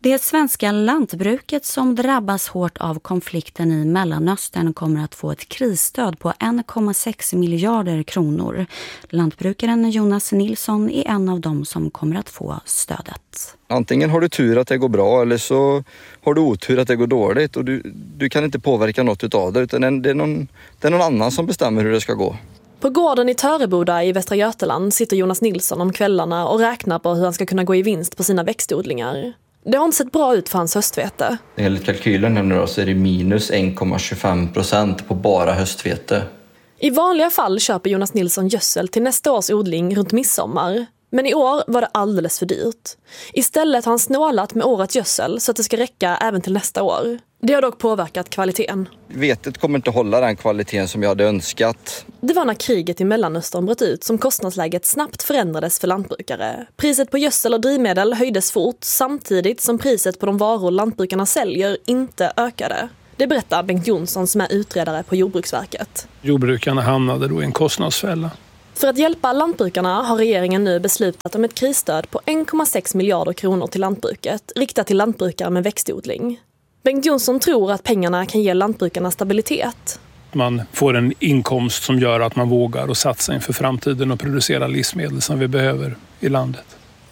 Det svenska lantbruket som drabbas hårt av konflikten i Mellanöstern kommer att få ett krisstöd på 1,6 miljarder kronor. Lantbrukaren Jonas Nilsson är en av dem som kommer att få stödet.
Antingen har du tur att det går bra eller så har du otur att det går dåligt och du kan inte påverka något utav det, utan det är någon annan som bestämmer hur det ska gå.
På gården i Töreboda i Västra Götaland sitter Jonas Nilsson om kvällarna och räknar på hur han ska kunna gå i vinst på sina växtodlingar. Det har inte sett bra ut för hans höstvete. Enligt
kalkylen nu då, så är det minus 1,25% på bara höstvete.
I vanliga fall köper Jonas Nilsson gödsel till nästa års odling runt midsommar. Men i år var det alldeles för dyrt. Istället har han snålat med årets gödsel så att det ska räcka även till nästa år. Det har dock påverkat kvaliteten.
Vetet kommer inte hålla den kvaliteten som jag hade önskat.
Det var när kriget i Mellanöstern bröt ut som kostnadsläget snabbt förändrades för lantbrukare. Priset på gödsel och drivmedel höjdes fort samtidigt som priset på de varor lantbrukarna säljer inte ökade. Det berättar Bengt Jonsson som är utredare på Jordbruksverket.
Jordbrukarna hamnade då i en kostnadsfälla.
För att hjälpa lantbrukarna har regeringen nu beslutat om ett krisstöd på 1,6 miljarder kronor till lantbruket, riktat till lantbrukare med växtodling. Bengt Jonsson tror att pengarna kan ge lantbrukarna stabilitet.
Man får en inkomst som gör att man vågar och satsa inför framtiden och producera livsmedel som vi behöver i landet.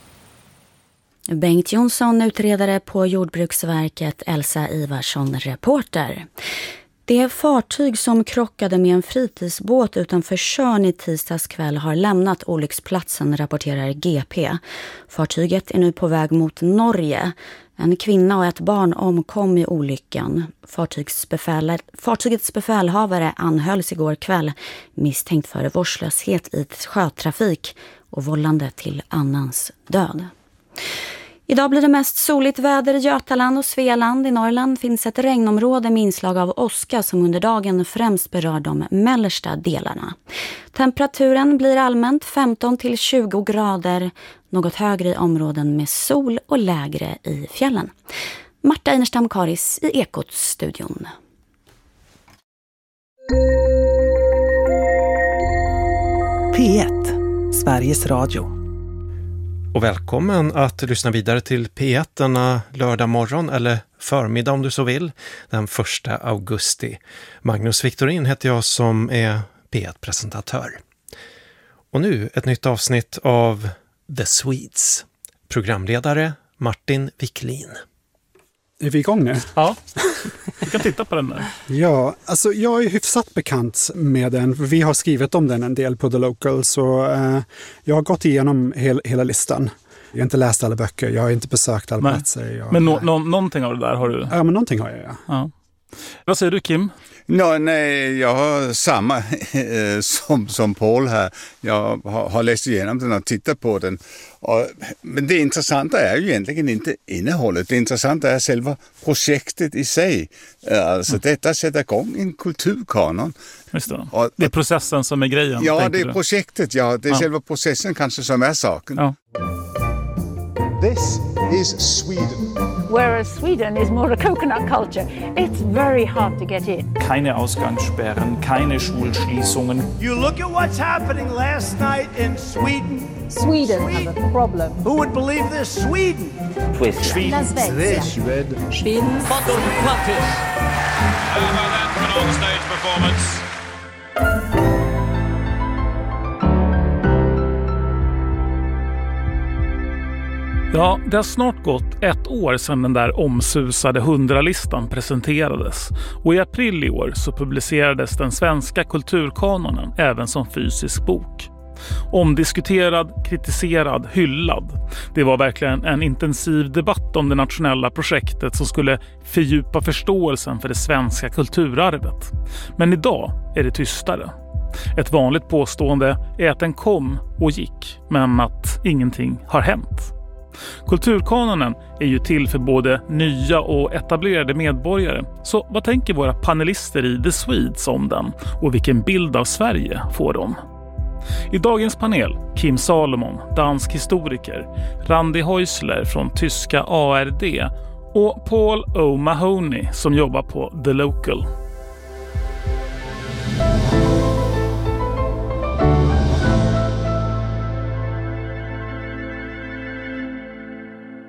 Bengt Jonsson, utredare på Jordbruksverket, Elsa Ivarsson, reporter. Det fartyg som krockade med en fritidsbåt utanför Tjörn i tisdags kväll har lämnat olycksplatsen, rapporterar GP. Fartyget är nu på väg mot Norge. En kvinna och ett barn omkom i olyckan. Fartygets befälhavare anhölls igår kväll misstänkt för vårdslöshet i sjötrafik och vållande till annans död. Idag blir det mest soligt väder i Götaland och Svealand. I Norrland finns ett regnområde med inslag av åska som under dagen främst berör de mellersta delarna. Temperaturen blir allmänt 15-20 grader, något högre i områden med sol och lägre i fjällen. Marta Einerstam-Karis i Ekot-studion.
P1, Sveriges Radio.
Och välkommen att lyssna vidare till P1 denna lördag morgon eller förmiddag om du så vill, den 1 augusti. Magnus Victorin heter jag som är P1-presentatör. Och nu ett nytt avsnitt av The Swedes. Programledare Martin Wiklin.
Är vi igång nu?
Ja, du kan titta på den där.
Ja, alltså jag är hyfsat bekant med den. Vi har skrivit om den en del på The Local, så jag har gått igenom hela listan. Jag har inte läst alla böcker, jag har inte besökt alla platser.
Men någonting av det där har du?
Ja, men någonting har jag, ja.
Vad säger du, Kim?
Nej, jag har samma som Paul här. Jag har läst igenom den och tittat på den. Men det intressanta är ju egentligen inte innehållet. Det intressanta är själva projektet i sig. Alltså detta sätter igång en kulturkanon.
Just det. Det är processen som är grejen.
Ja, det är projektet. Ja, det är själva processen kanske som är saken.
Ja.
This is Sweden.
Whereas Sweden is more a coconut culture. It's very hard to get in.
Keine Ausgangssperren, keine Schulschließungen.
You look at what's happening last night in Sweden.
Sweden has a problem.
Who would believe this? Sweden.
Sweden.
Las Vegas.
Sweden.
Bottom Plattis.
How about that for an on-stage performance?
Ja, det har snart gått ett år sedan den där omsusade 100-listan presenterades. Och i april i år så publicerades den svenska kulturkanonen även som fysisk bok. Omdiskuterad, kritiserad, hyllad. Det var verkligen en intensiv debatt om det nationella projektet som skulle fördjupa förståelsen för det svenska kulturarvet. Men idag är det tystare. Ett vanligt påstående är att den kom och gick, men att ingenting har hänt. Kulturkanonen är ju till för både nya och etablerade medborgare. Så vad tänker våra panelister i The Swedes om den? Och vilken bild av Sverige får de? I dagens panel Kim Salomon, dansk historiker, Randi Häusler från tyska ARD och Paul O'Mahony som jobbar på The Local.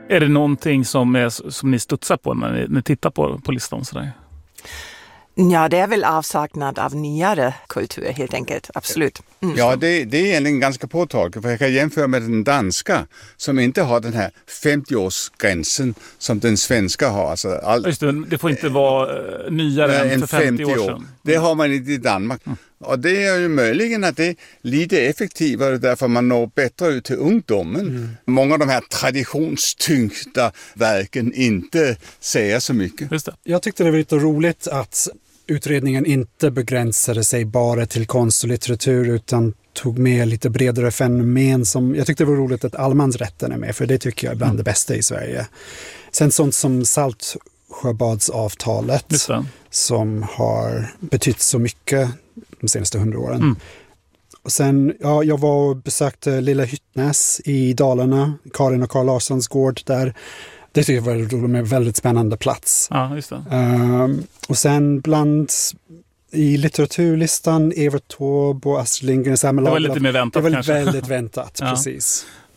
Är det någonting som ni studsar på när ni tittar på listan sådär?
Ja, det är väl avsaknad av nyare kultur helt enkelt, absolut. Mm.
Ja, det är egentligen ganska påtagligt, för jag kan jämföra med den danska som inte har den här 50-årsgränsen som den svenska har. Alltså
Just det får inte vara nyare än för 50 år sedan.
Det har man inte i Danmark. Mm. Och det är ju möjligen att det är lite effektivare därför man når bättre ut till ungdomen. Mm. Många av de här traditionstyngda verken inte säger så mycket.
Just det.
Jag tyckte det var lite roligt att utredningen inte begränsade sig bara till konst och litteratur utan tog med lite bredare fenomen. Jag tyckte det var roligt att allemansrätten är med, för det tycker jag är bland det bästa i Sverige. Sen sånt som Saltsjöbadsavtalet som har betytt så mycket de senaste 100 åren. Mm. Och sen, jag var och besökte Lilla Hyttnäs i Dalarna, Karin och Carl Larssons gård där. Det tycker jag var en väldigt spännande plats.
Ja, just det.
Och sen i litteraturlistan Evert Taube och Astrid Lindgren.
Det var lite mer väntat
kanske.
kanske.
Det var väldigt väntat, precis.